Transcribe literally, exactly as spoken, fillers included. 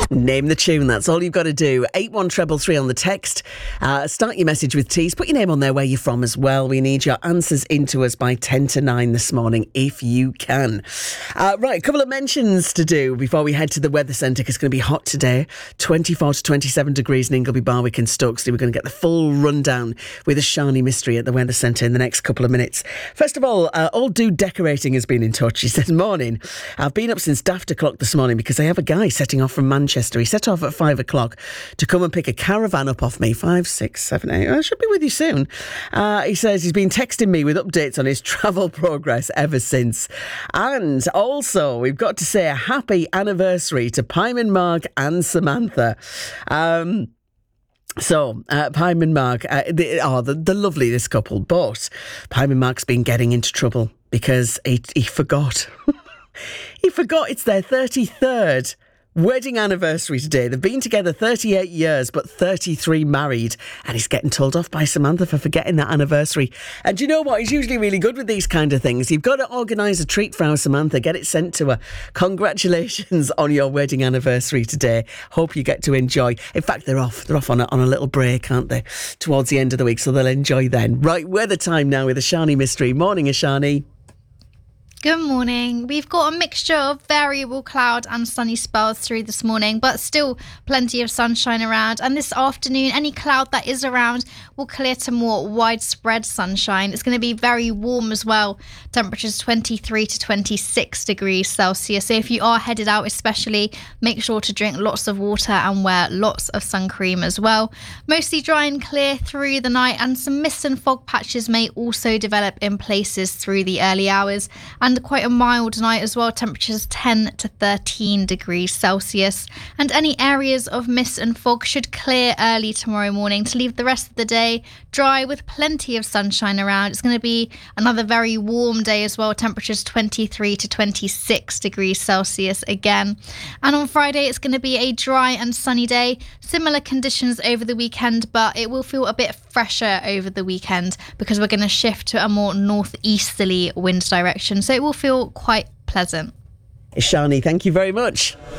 Name the tune, that's all you've got to do. eight one three three on the text. Uh, start your message with Tees. Put your name on there, where you're from as well. We need your answers into us by ten to nine this morning, if you can. Uh, right, a couple of mentions to do before we head to the weather centre, because it's going to be hot today. twenty-four to twenty-seven degrees in Ingleby, Barwick and Stokesley. We're going to get the full rundown with a Shani mystery at the weather centre in the next couple of minutes. First of all, uh, Old Dude Decorating has been in touch. He says, morning. I've been up since daft o'clock this morning because I have a guy setting off from Manchester. He set off at five o'clock to come and pick a caravan up off me. Five, six, seven, eight. I should be with you soon. Uh, he says he's been texting me with updates on his travel progress ever since. And also, we've got to say a happy anniversary to Pyman Mark and Samantha. Um... So, uh, Pyman and Mark, uh, they, oh, the, the lovely, this couple, but Pyman Mark's been getting into trouble because he, he forgot. he forgot it's their thirty-third wedding anniversary today. They've been together thirty-eight years, but thirty-three married, and he's getting told off by Samantha for forgetting that anniversary. And do you know what? He's usually really good with these kind of things. You've got to organise a treat for our Samantha, get it sent to her. Congratulations on your wedding anniversary today. Hope you get to enjoy. In fact, they're off. They're off on a, on a little break, aren't they? Towards the end of the week, so they'll enjoy then. Right, weather time now with Ashani Mystery. Morning, Ashani. Good morning. We've got a mixture of variable cloud and sunny spells through this morning, but still plenty of sunshine around. And this afternoon, any cloud that is around will clear to more widespread sunshine. It's going to be very warm as well. Temperatures twenty-three to twenty-six degrees Celsius. So if you are headed out especially, make sure to drink lots of water and wear lots of sun cream as well. Mostly dry and clear through the night, and some mist and fog patches may also develop in places through the early hours. And And quite a mild night as well, temperatures ten to thirteen degrees Celsius. And any areas of mist and fog should clear early tomorrow morning to leave the rest of the day dry with plenty of sunshine around. It's going to be another very warm day as well, temperatures twenty-three to twenty-six degrees Celsius again. And on Friday, it's going to be a dry and sunny day. Similar conditions over the weekend, but it will feel a bit fresher over the weekend because we're going to shift to a more northeasterly wind direction. So it will feel quite pleasant. Shani, thank you very much.